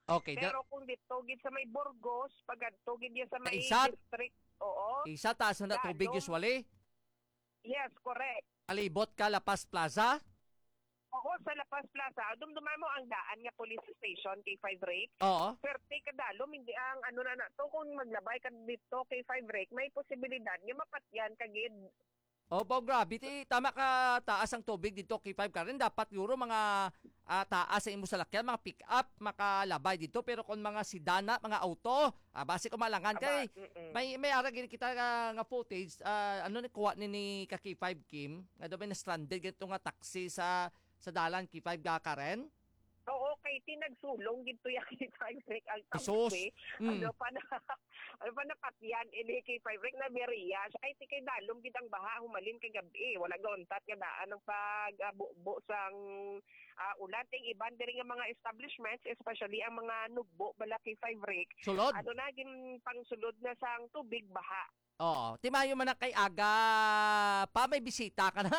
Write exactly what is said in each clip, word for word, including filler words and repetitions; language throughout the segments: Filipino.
Okay, da, Pero kung dito gid sa may Burgos, pag adto gid diya sa may isa, district, oo, isa taas na tubig dalom. usually. Yes, correct. Alibot ka La Paz Plaza. Oo, sa La Paz Plaza, dumduman mo ang daan nga police station kay five Rake. Oo. Perte kadalom, hindi ang ano na na to, kung maglabay ka dito kay five Rake, may posibilidad nga mapatyan kagid. Opo, grabe. Ti, tama ka taas ang tubig dito kay five ka rin. Dapat euro mga ah, taas sa imo salakyan, mga pick up, makalabay dito. Pero kung mga sidana, mga auto, ah, base ko malangan Aba, kay mm-mm. may may ara gini kita nga, nga footage, ah, ano ni kuha ni ni ka K five Kim, nga daw may na stranded ganito nga taxi sa sa dalan K five ga ka rin. Oo, kay tinagsulong gito yung kay five Rake ang Isos. taxi. Mm. Ano pa na, ano pa na patyan, ini kay five Rake na beriya. Siya kay ti kay dalom gidang baha, humalin kay gabi. Wala gauntat nga daan ng pag-bubo sang uh, ulan. Ting iban diri nga mga establishments, especially ang mga nugbo bala kay five Rake. Sulod. Ano na, gin pangsulod na sang tubig baha. Oo. Timayo man na kay aga pa may bisita ka na.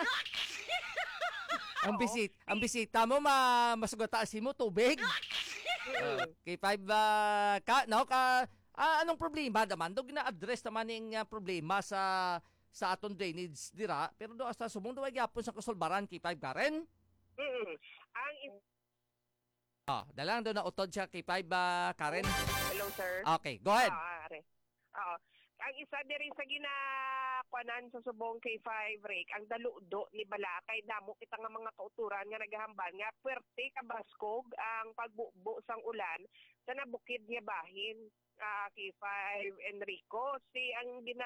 Ang Oo. bisit, ang bisita mo ma masugatasin mo tubig. Uh, Mm. kay five uh, ka no ka ah, anong problema naman do gina-address naman ning uh, problema sa sa aton drainage dira pero do sa subong do gyapon sa kasulbaran kay five Karen. Mm. Ang is- Ah, dalang do na utod siya kay five uh, Karen. Hello, sir. Okay, go ahead. Ah, are. Oo. Ang isa diri sa ginakuanan sa subong kay five Rake, ang daludo ni Balakay, damo kita nga mga kauturan nga nagahambal nga puwerte kabaskog ang pagbubo sang ulan sa nabukid niya bahin. Uh, kay five Enrico, si ang gina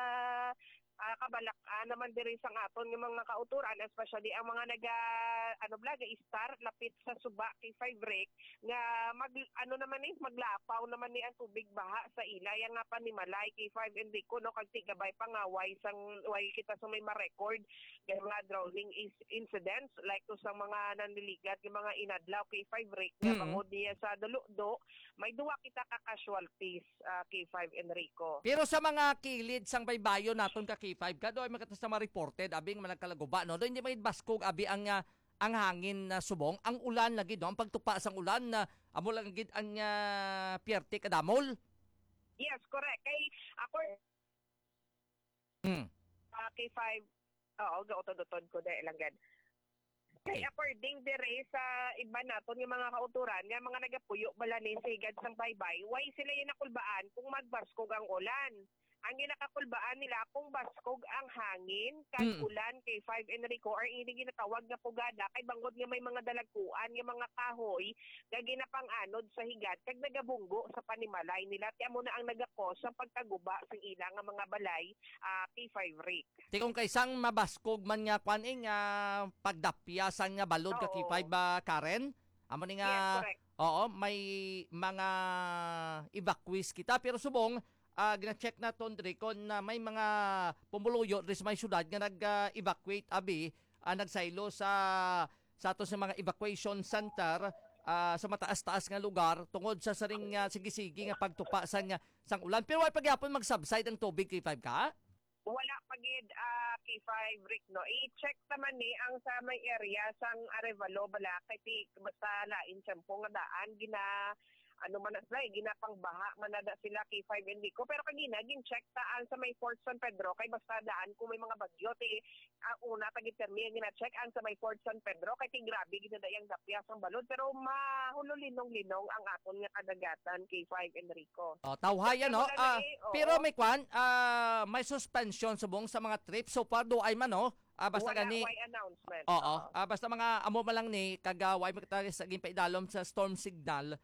uh, kabalak-an naman diri sang aton ng mga kauturan, especially ang mga naga ano blaga star lapit sa suba kay five Rake nga mag ano naman ni maglapaw naman ni ang tubig baha sa ilay nga panimalay kay five Enrico no kag tigabay pangaway sang way kita sa may ma-record nga mga drowning is incidents like to sa mga nanliligat nga mga inadlaw kay five Rake nga Mm-hmm. bangod niya sa duludo may duwa kita ka casualties uh, kay five Enrico. Pero sa mga kilid sang baybayo naton ka K five ka do ay makatas na ma-reported abing managkalaguba no do hindi may baskog abi ang uh, ang hangin na subong ang ulan lagi no ang pagtupa sang ulan na uh, amo lang gid ang uh, pierte kadamol. Yes, correct. Kay ako Mm. uh, kay five oo, gautod-utod ko dahil lang gan. Kay Okay. according dire sa iba naton nga mga kauturan nga mga nagapuyo bala ni sigad sang baybay, why sila yung nakulbaan kung magbaskog ang ulan. Ang ginakakulbaan nila kung baskog ang hangin kag Mm. ulan kay five Enrico or ini ginatawag nga pugada kay bangod nga may mga dalagkuan nga mga kahoy nga ginapang-anod sa higat kag nagabunggo sa panimalay nila ti amo na ang nagakos sa pagkaguba sa ilang nga mga balay uh, kay five Rake. Ti kung kaysang mabaskog man nga kwan eh, nga pagdapyasan nga balod ka K Oo. five ba Karen? Amo ni Yes, nga correct. oo, may mga evacuees kita pero subong uh, gina-check na ton diri kon na may mga pumuluyo diri sa may syudad nga nag-evacuate abi uh, nagsaylo sa sa ato sa mga evacuation center uh, sa mataas-taas nga lugar tungod sa saring uh, sige-sige nga pagtupa sa nga sang ulan pero way pagyapon mag-subside ang tubig K five ka? Wala pagid uh, kay five Rick no. I-check naman ni ang sa may area sang Arevalo bala kay ti basta lain sempo nga daan gina ano man na sila, ginapang baha man na da sila kay five Enrico pero kagina gin check taan sa may Fort San Pedro kay basta daan kung may mga bagyo ti uh, una tagit termi gina check ang sa may Fort San Pedro kay ti grabe gina dayang dapyas ang balod pero mahulolinong-linong ang aton nga kadagatan kay five Enrico. Oh, tawhayan no. Wala na Ah, eh, oo. pero may kwan, ah, may suspension subong sa mga trips so far do ay man no. Ah, basta Wala gani. way announcement. Oo, ah, basta mga amo man lang ni kagaway makita sa gin paidalom sa storm signal.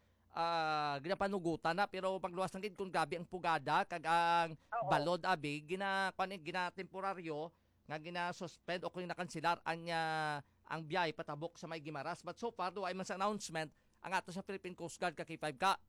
Ah, ginapanugutan na pero pagluwas ng gid kung gabi ang pugada kag ang Oo. balod abi gina kwan eh, gina temporaryo nga gina suspend o kung nakansilar ang ah, ang biyahe patabok sa may Gimaras but so far do ay man sa announcement ang ato sa Philippine Coast Guard ka K five ka.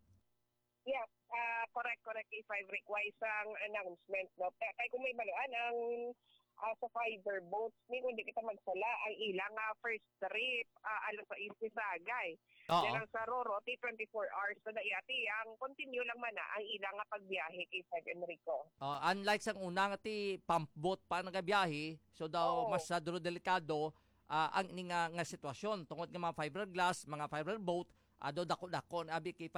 Yes, uh, correct, correct. Kay five requires ang announcement. No? Kaya kay kung may baluan, ang uh, sa fiber boats, ni kung di kita magsala, ang ilang uh, first trip, uh, alas sa ni Sagay. Oo. Yan ang sa Roro, ti twenty-four hours na dayati. Ang continue lang man na, ang ilang nga pagbiyahe kay five Enrico. Uh, unlike sa una nga ti pump boat pa nagabiyahe, so daw Oo. mas sa duro delikado ah, ang ini nga, nga sitwasyon tungod nga mga fiberglass, mga fiber boat, ado dako-dako abi kay